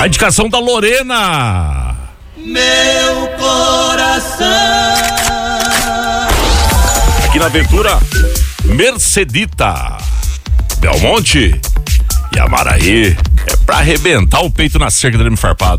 A indicação da Lorena. Meu coração. Aqui na aventura, Mercedita, Belmonte e Amaraí. É pra arrebentar o peito na cerca do arame farpado.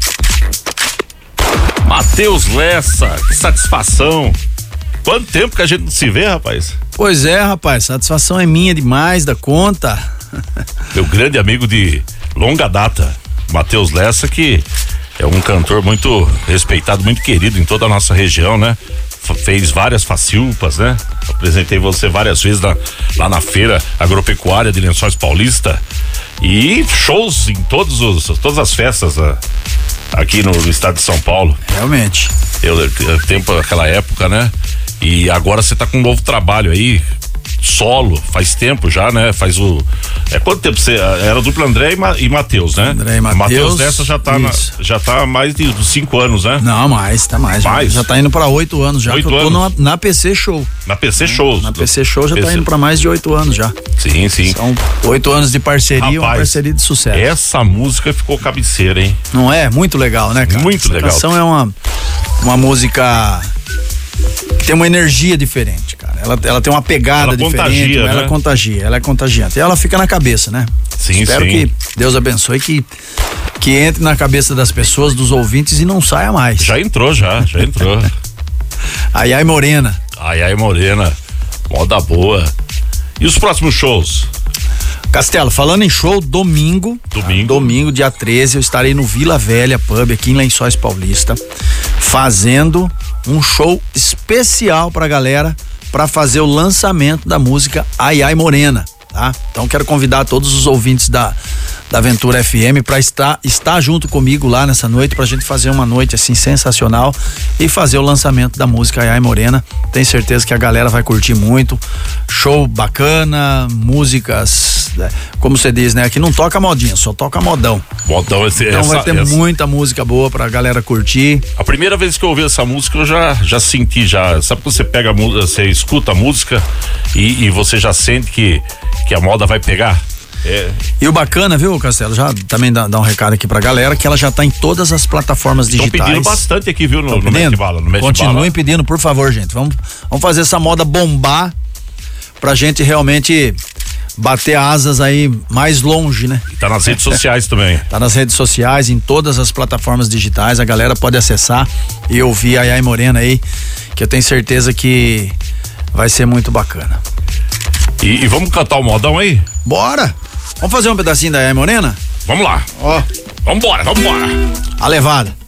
Matheus Lessa, que satisfação. Quanto tempo que a gente não se vê, rapaz? Pois é, rapaz, satisfação é minha demais da conta. Meu grande amigo de longa data, Matheus Lessa, que é um cantor muito respeitado, muito querido em toda a nossa região, né? Fez várias facilpas, né? Apresentei você várias vezes lá na feira agropecuária de Lençóis Paulista e shows em todas as festas aqui no estado de São Paulo. Realmente. Tempo aquela época, né? E agora você tá com um novo trabalho aí, solo, faz tempo já, né? Quanto tempo você era dupla André e Matheus, né? André e Matheus. Matheus dessa já tá há mais de 5 anos, né? Não, tá mais. Já tá indo pra 8 anos já. 8 que eu tô anos. na PC Show. Na PC Shows. Na PC Show já tá indo pra mais de 8 anos já. Sim. São 8 anos de parceria, Rapaz, uma parceria de sucesso. Essa música ficou cabeceira, hein? Não é? Muito legal, né, cara? Muito legal. A canção é uma música que tem uma energia diferente, cara. Ela tem uma pegada diferente. Contagia, ela né? contagia, ela é contagiante. E ela fica na cabeça, né? Sim, Espero que Deus abençoe que entre na cabeça das pessoas, dos ouvintes e não saia mais. Já entrou. Ai Morena. Ai Morena, moda boa. E os próximos shows? Castelo, falando em show, domingo, dia 13, eu estarei no Vila Velha Pub, aqui em Lençóis Paulista, fazendo um show especial pra galera, pra fazer o lançamento da música Ai Morena, tá? Então quero convidar todos os ouvintes da Aventura FM para estar junto comigo lá nessa noite, pra gente fazer uma noite assim sensacional e fazer o lançamento da música Ai Morena. Tenho certeza que a galera vai curtir muito. Show bacana, músicas, como você diz, né? Aqui não toca modinha, só toca modão. Então vai ter muita música boa pra galera curtir. A primeira vez que eu ouvi essa música eu já senti, sabe quando você pega você escuta a música e você já sente que a moda vai pegar? E o bacana, viu, Castelo, já também dá um recado aqui pra galera, que ela já tá em todas as plataformas digitais. Estão pedindo bastante aqui, viu, no Mete Bala. Continuem pedindo, por favor, gente. Vamos fazer essa moda bombar pra gente realmente bater asas aí mais longe, né? E tá nas redes sociais também. Tá nas redes sociais, em todas as plataformas digitais, a galera pode acessar e ouvir a Ai Morena aí, que eu tenho certeza que vai ser muito bacana. E vamos cantar o modão aí? Bora! Vamos fazer um pedacinho da Ai Morena? Vamos lá. Ó. Vambora. A levada.